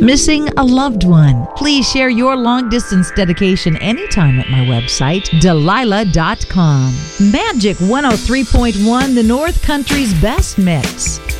Missing a loved one? Please share your long-distance dedication anytime at my website, Delilah.com. Magic 103.1, the North Country's best mix.